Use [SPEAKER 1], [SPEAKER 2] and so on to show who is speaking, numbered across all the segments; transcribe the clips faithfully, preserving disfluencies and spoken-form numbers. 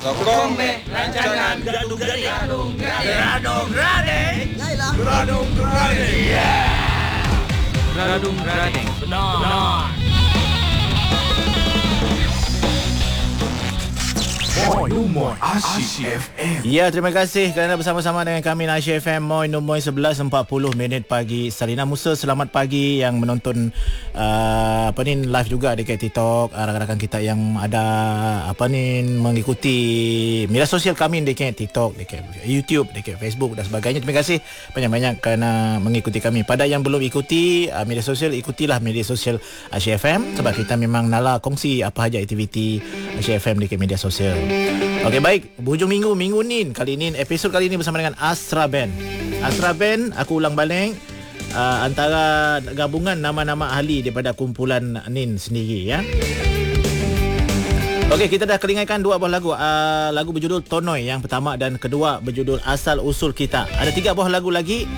[SPEAKER 1] Sokong be rancangan Gadung Gading. Gadung Gading. Gadung Gading.
[SPEAKER 2] Yalah.
[SPEAKER 1] Gadung Gading.
[SPEAKER 3] Gadung Gading. Benar. Benar.
[SPEAKER 4] Moi Numoy Asyik F M.
[SPEAKER 5] Ya, terima kasih kerana bersama-sama dengan kami Asyik F M. Moi Numoy sebelas empat puluh minit pagi. Salina Musa, selamat pagi yang menonton uh, apa ni live juga dekat TikTok. Uh, rakan-rakan kita yang ada apa ni mengikuti media sosial kami dekat TikTok, dekat YouTube, dekat Facebook dan sebagainya. Terima kasih banyak-banyak kerana mengikuti kami. Pada yang belum ikuti uh, media sosial, ikutilah media sosial Asyik F M sebab kita memang nala kongsi apa saja aktiviti Asyik F M dekat media sosial. Okey, baik, berhujung minggu minggu ni kali ini episod kali ini bersama dengan Astra Band. Astra Band, aku ulang balik uh, antara gabungan nama-nama ahli daripada kumpulan Nin sendiri ya. Okey, kita dah kelingakan dua buah lagu. Uh, lagu berjudul Tonoy yang pertama dan kedua berjudul Asal Usul Kita. Ada tiga buah lagu lagi.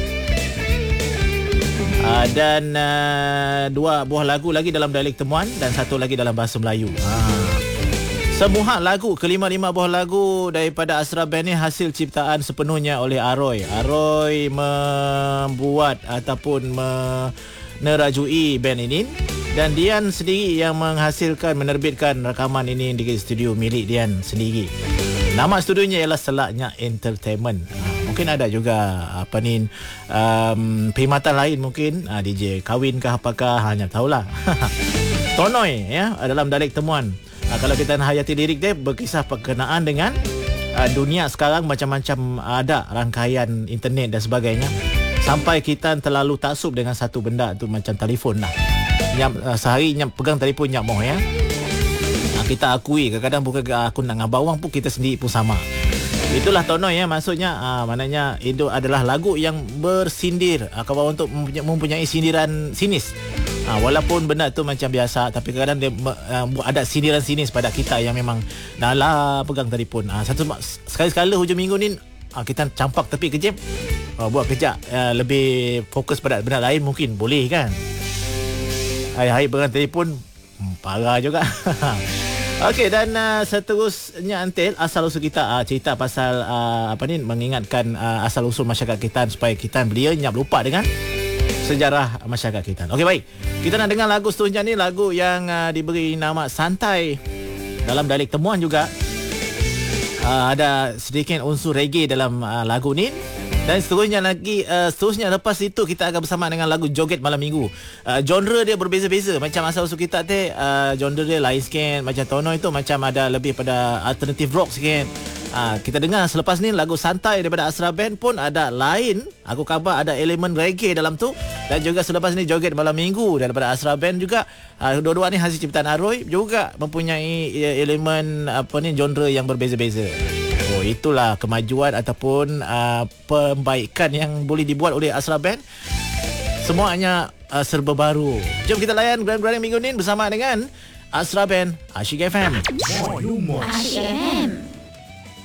[SPEAKER 5] Uh, dan uh, dua buah lagu lagi dalam dialek Temuan dan satu lagi dalam bahasa Melayu. Ah. Semua lagu, kelima-lima buah lagu daripada Astra Band ni hasil ciptaan sepenuhnya oleh Aroy. Aroy membuat ataupun menerajui band ini dan Dian sendiri yang menghasilkan, menerbitkan rakaman ini di studio milik Dian sendiri. Nama studionya ialah Selaknya Entertainment. Mungkin ada juga apa ni um, perkhidmatan lain mungkin uh, D J kahwin ke apakah, hanya tahulah. Tonoy ya dalam dialek Temuan. Uh, kalau kita nak hayati lirik dia berkisah berkenaan dengan uh, dunia sekarang, macam-macam ada rangkaian internet dan sebagainya, sampai kita terlalu taksub dengan satu benda tu macam telefon lah. Nyam, uh, sehari nyam, pegang telefon nyap moh ya. Uh, kita akui kadang-kadang bukan aku nak ngabawang pun kita sendiri pun sama. Itulah Tonoy ya, maksudnya uh, maknanya itu adalah lagu yang bersindir, uh, kalau untuk mempunyai, mempunyai sindiran sinis. Ha, walaupun benda tu macam biasa, tapi kadang-kadang dia uh, ada sindiran sinis pada kita yang memang nalah pegang telefon. Ha, satu sekali-sekala hujung minggu ni uh, kita campak tepi kejap, uh, buat kejap uh, lebih fokus pada benda lain mungkin boleh kan. Hari-hari pegang telefon hmm, parah juga. Okey, dan uh, seterusnya Antil Asal Usul Kita, uh, cerita pasal uh, apa ni mengingatkan uh, asal usul masyarakat kita supaya kita belia nyap lupa dengan sejarah masyarakat kita. Okey, baik. Kita nak dengar lagu seterusnya ni, lagu yang uh, diberi nama Santai. Dalam dialek Temuan juga. Uh, ada sedikit unsur reggae dalam uh, lagu ni. Dan seterusnya lagi uh, seterusnya lepas itu kita akan bersama dengan lagu Joget Malam Minggu. Uh, genre dia berbeza-beza. Macam Asal Usul Kita tu uh, genre dia lain sikit. Macam Tonoy itu macam ada lebih pada alternative rock sikit. Ha, kita dengar selepas ni lagu Santai daripada Astra Band pun ada lain. Aku khabar ada elemen reggae dalam tu. Dan juga selepas ni Joget Malam Minggu daripada Astra Band juga. Ha, dua-dua ni hasil ciptaan Aroy juga mempunyai elemen apa ni genre yang berbeza-beza. Oh, itulah kemajuan ataupun uh, pembaikan yang boleh dibuat oleh Astra Band. Semuanya uh, serba baru. Jom kita layan Grand-Grand minggu ni bersama dengan Astra Band Asyik F M.
[SPEAKER 4] Moi Numoy
[SPEAKER 2] Asyik F M.